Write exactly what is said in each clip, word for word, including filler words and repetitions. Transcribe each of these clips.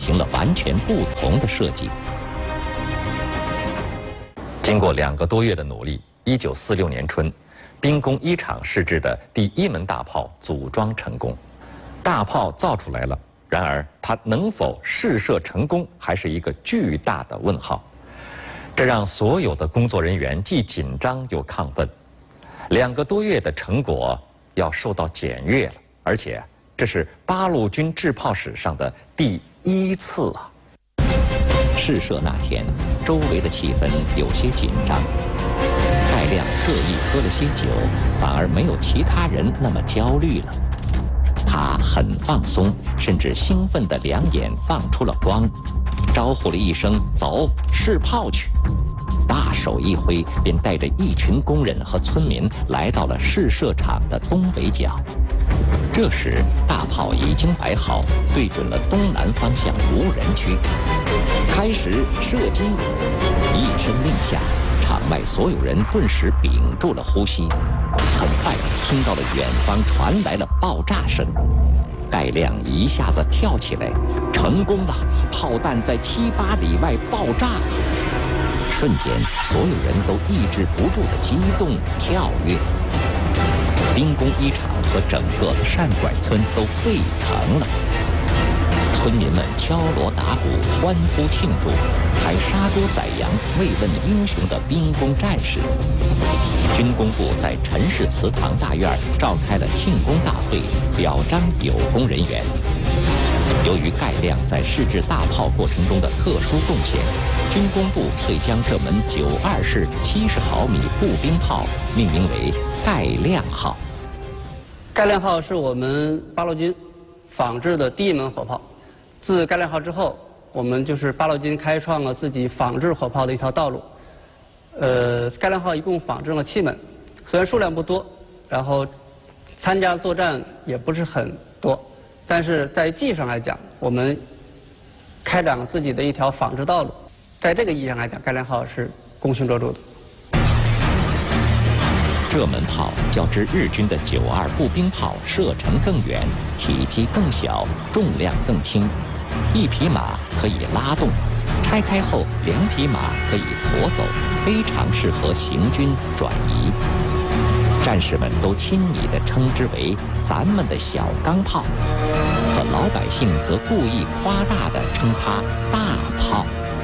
行了完全不同的设计。 经过两个多月的努力，一九四六年春，兵工一厂试制的第一门大炮组装成功，大炮造出来了。然而，它能否试射成功，还是一个巨大的问号。这让所有的工作人员既紧张又亢奋。两个多月的成果要受到检阅了，而且这是八路军制炮史上的第一次啊！ 试射那天，周围的气氛有些紧张。戴亮特意喝了些酒，反而没有其他人那么焦虑了。他很放松，甚至兴奋地两眼放出了光，招呼了一声“走，试炮去”，大手一挥，便带着一群工人和村民来到了试射场的东北角。这时，大炮已经摆好，对准了东南方向无人区。开始射击！一声令下，场外所有人顿时屏住了呼吸。很快，听到了远方传来了爆炸声。戴亮一下子跳起来，成功了！炮弹在七八里外爆炸了。瞬间，所有人都抑制不住的激动跳跃。兵工一厂和整个善拐村都沸腾了。村民们敲锣打鼓，欢呼庆祝，还杀猪宰羊，慰问英雄的兵工战士。军工部在陈氏祠堂大院召开了庆功大会，表彰有功人员。由于盖亮在试制大炮过程中的特殊贡献，军工部遂将这门九二式七十毫米步兵炮命名为盖亮号。 盖亮号是我们八路军仿制的第一门火炮。自盖亮号之后，我们就是八路军开创了自己仿制火炮的一条道路。呃，盖亮号一共仿制了七门，虽然数量不多，然后参加作战也不是很多，但是在技术上来讲，我们开展了自己的一条仿制道路。在这个意义上来讲，盖亮号是功勋卓著的。 这门炮较之日军的九二步兵炮射程更远，体积更小，重量更轻。一匹马可以拉动，拆开后两匹马可以驮走，非常适合行军转移。战士们都亲昵地称之为“咱们的小钢炮”，可老百姓则故意夸大地称它“大炮”。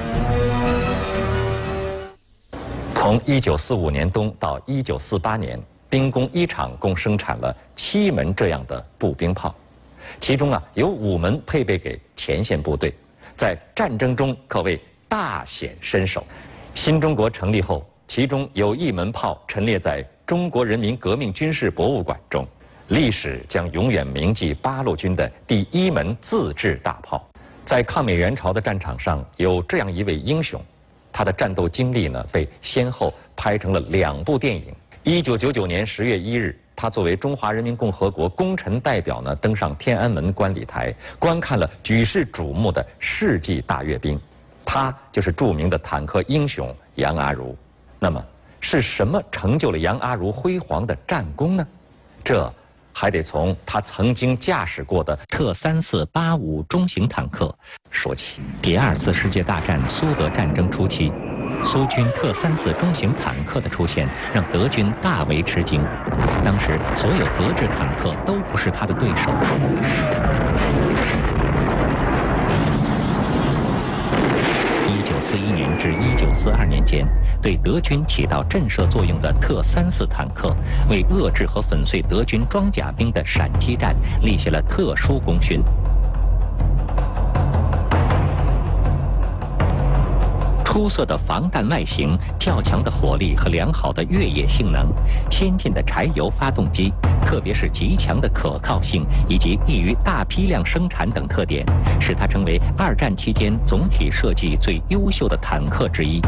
从一九四五年冬到一九四八年，兵工一厂共生产了七门这样的步兵炮，其中啊有五门配备给前线部队，在战争中可谓大显身手。新中国成立后，其中有一门炮陈列在中国人民革命军事博物馆中，历史将永远铭记八路军的第一门自制大炮。在抗美援朝的战场上，有这样一位英雄。他的战斗经历呢，被先后拍成了两部电影。一九九九年十月一日，他作为中华人民共和国功臣代表呢，登上天安门观礼台，观看了举世瞩目的世纪大阅兵。他就是著名的坦克英雄杨阿如。那么，是什么成就了杨阿如辉煌的战功呢？这还得从他曾经驾驶过的特三四八五中型坦克说起。 第二次世界大战苏德战争初期，苏军特三四中型坦克的出现让德军大为吃惊。当时所有德制坦克都不是他的对手。一九四一年至一九四二年间，对德军起到震慑作用的特三四坦克，为遏制和粉碎德军装甲兵的闪击战立下了特殊功勋。出色的防弹外形、较强的火力和良好的越野性能、先进的柴油发动机，特别是极强的可靠性以及易于大批量生产等特点，使它成为二战期间总体设计最优秀的坦克之一。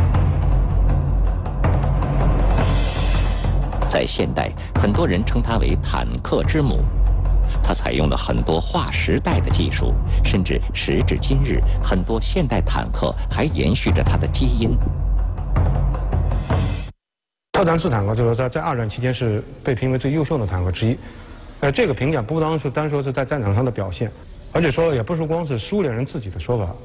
在现代，很多人称它为坦克之母。它采用了很多划时代的技术，甚至时至今日，很多现代坦克还延续着它的基因。 特三四坦克就是在在二战期间是被评为最优秀的坦克之一。呃，这个评价不单是单说是在战场上的表现，而且说也不是光是苏联人自己的说法。